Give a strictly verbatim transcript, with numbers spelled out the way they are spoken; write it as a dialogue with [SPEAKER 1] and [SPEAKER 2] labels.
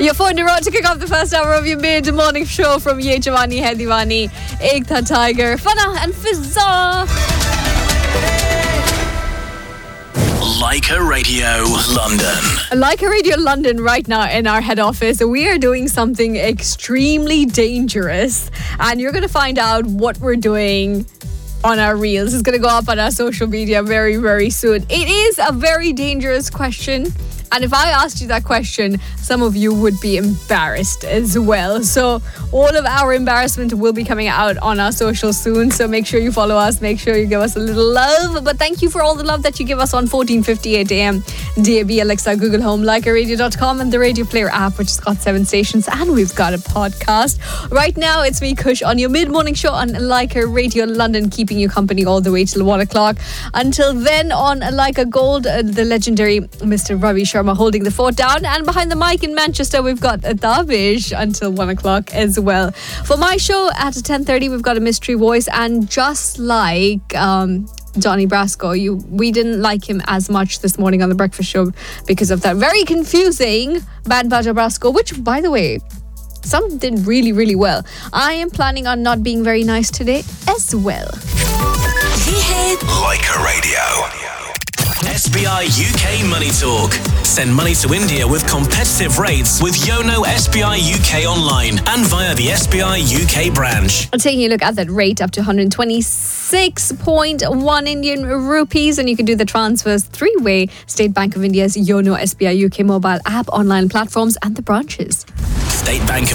[SPEAKER 1] Your phone to to kick off the first hour of your mid-morning show from Ye Jawani Hai Diwani, Ek Tha Tiger, Fana and Fizza.
[SPEAKER 2] Leica Radio London.
[SPEAKER 1] Leica Radio London right now in our head office. We are doing something extremely dangerous, and you're going to find out what we're doing on our reels. It's going to go up on our social media very, very soon. It is a very dangerous question. And if I asked you that question, some of you would be embarrassed as well. So all of our embarrassment will be coming out on our social soon. So make sure you follow us. Make sure you give us a little love. But thank you for all the love that you give us on fourteen fifty-eight A M. D A B, Alexa, Google Home, Leica Radio dot com and the Radio Player app, which has got seven stations. And we've got a podcast. Right now, it's me, Kush, on your mid-morning show on Leica Radio London, keeping you company all the way till one o'clock. Until then, on Leica Gold, uh, the legendary Mister Ravi Sharma holding the fort down, and behind the mic in Manchester we've got Davish until one o'clock as well. For my show at ten thirty we've got a mystery voice, and just like um Johnny Brasco, you we didn't like him as much this morning on the breakfast show because of that very confusing Band Baja Brasco, which, by the way, some did really really well. I am planning on not being very nice today as well.
[SPEAKER 2] Leica Radio. S B I U K Money Talk. Send money to India with competitive rates with Yono S B I U K online and via the S B I U K branch.
[SPEAKER 1] I'm taking a look at that rate up to one hundred twenty-six point one Indian rupees, and you can do the transfers three-way State Bank of India's Yono S B I U K mobile app, online platforms and the branches.
[SPEAKER 2] State Bank